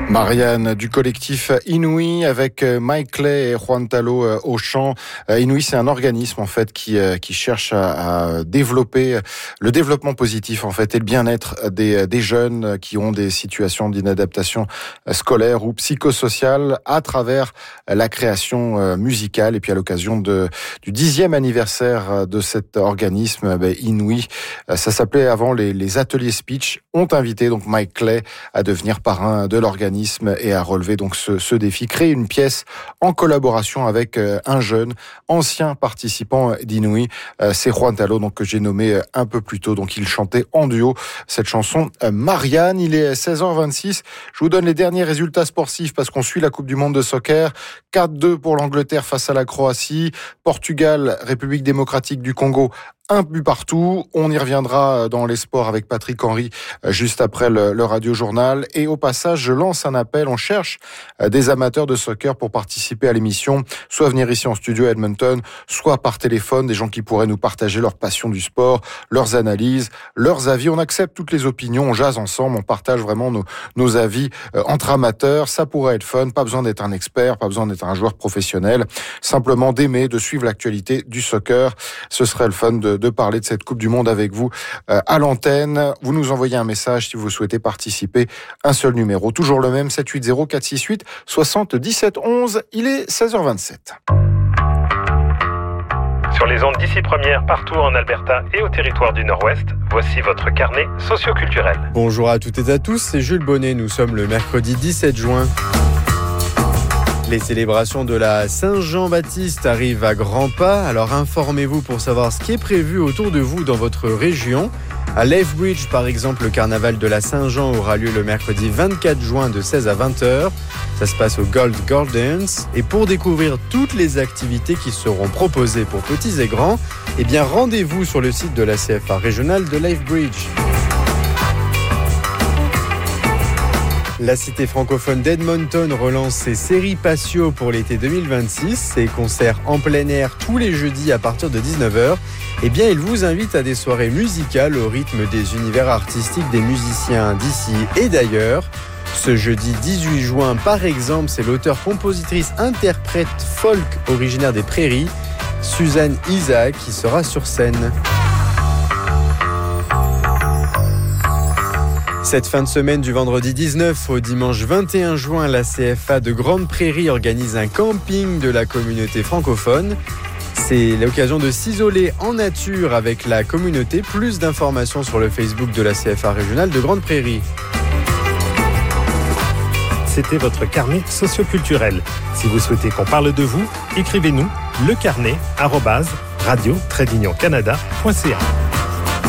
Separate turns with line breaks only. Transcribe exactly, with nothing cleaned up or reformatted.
Marianne du collectif Inouï avec Mike Clay et Juan Talo au chant. Inouï, c'est un organisme en fait qui qui cherche à, à développer le développement positif en fait et le bien-être des des jeunes qui ont des situations d'inadaptation scolaire ou psychosociale à travers la création musicale. Et puis à l'occasion de du dixième anniversaire de cet organisme, ben, Inouï, ça s'appelait avant les les ateliers speech, ont invité donc Mike Clay à devenir parrain de l'organisme et à relever donc ce, ce défi, créer une pièce en collaboration avec un jeune ancien participant d'Inouï, c'est Juan Talo donc que j'ai nommé un peu plus tôt. Donc il chantait en duo cette chanson Marianne. Il est seize heures vingt-six. Je vous donne les derniers résultats sportifs parce qu'on suit la Coupe du monde de soccer. quatre deux pour l'Angleterre face à la Croatie. Portugal, République démocratique du Congo, un but partout. On y reviendra dans les sports avec Patrick Henry juste après le, le radio-journal. Et au passage, je lance un appel. On cherche des amateurs de soccer pour participer à l'émission, soit venir ici en studio à Edmonton, soit par téléphone, des gens qui pourraient nous partager leur passion du sport, leurs analyses, leurs avis. On accepte toutes les opinions, on jase ensemble, on partage vraiment nos, nos avis entre amateurs. Ça pourrait être fun, pas besoin d'être un expert, pas besoin d'être un joueur professionnel, simplement d'aimer, de suivre l'actualité du soccer. Ce serait le fun de de parler de cette Coupe du Monde avec vous euh, à l'antenne. Vous nous envoyez un message si vous souhaitez participer. Un seul numéro, toujours le même, sept huit zéro quatre six huit soixante-dix-sept onze. Il est seize heures vingt-sept.
Sur les ondes d'ici première, partout en Alberta et au territoire du Nord-Ouest, voici votre carnet socioculturel.
Bonjour à toutes et à tous, c'est Jules Bonnet. Nous sommes le mercredi dix-sept juin. Les célébrations de la Saint-Jean-Baptiste arrivent à grands pas, alors informez-vous pour savoir ce qui est prévu autour de vous dans votre région. À Lethbridge, par exemple, le carnaval de la Saint-Jean aura lieu le mercredi vingt-quatre juin de seize à vingt heures. Ça se passe au Gold Gardens. Et pour découvrir toutes les activités qui seront proposées pour petits et grands, eh bien rendez-vous sur le site de la C F A régionale de Lethbridge. La cité francophone d'Edmonton relance ses séries patio pour l'été deux mille vingt-six. Ses concerts en plein air tous les jeudis à partir de dix-neuf heures. Eh bien, il vous invite à des soirées musicales au rythme des univers artistiques des musiciens d'ici et d'ailleurs. Ce jeudi dix-huit juin, par exemple, c'est l'auteur-compositrice-interprète folk originaire des Prairies, Suzanne Isaac, qui sera sur scène. Cette fin de semaine du vendredi dix-neuf au dimanche vingt et un juin, la C F A de Grande Prairie organise un camping de la communauté francophone. C'est l'occasion de s'isoler en nature avec la communauté. Plus d'informations sur le Facebook de la C F A régionale de Grande Prairie.
C'était votre carnet socioculturel. Si vous souhaitez qu'on parle de vous, écrivez-nous lecarnet arobase radio tiret canada point c a.